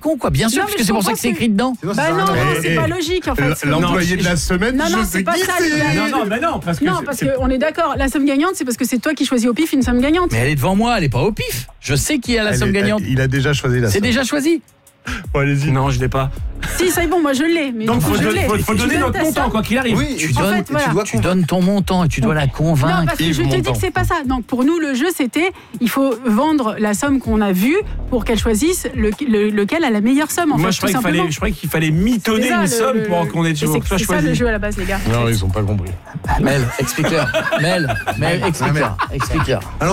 con, quoi. Bien sûr, Non, parce mais que je c'est pour ça comprends que c'est écrit dedans. Bah non, c'est pas logique en fait. L'employé de la semaine, Non, je c'est sais pas qui ça. c'est. Non, parce que. Non, parce qu'on est d'accord, la somme gagnante, c'est parce que c'est toi qui choisis au pif une somme gagnante. Mais elle est devant moi, elle est pas au pif. Je sais qui a la somme gagnante. Il a déjà choisi la somme. C'est déjà choisi. Bon, allez-y. Non, je l'ai pas. Si, c'est bon, moi je l'ai. Mais Donc, je l'ai. faut donner Tu notre donnes ta montant, somme. quoi qu'il arrive. Oui, Tu donnes ton montant et tu dois la Non, convaincre. parce que je te dis que c'est pas ça. Donc pour nous, le jeu, c'était, il faut vendre la somme qu'on a vue pour qu'elle choisisse lequel a la meilleure somme. En Moi, fait, je croyais qu'il fallait mitonner une somme pour qu'on ait toujours C'est ça le jeu à la base, les gars. Non, ils ont pas compris. Mel, explique-leur. Mel, explique-leur. Explique-leur.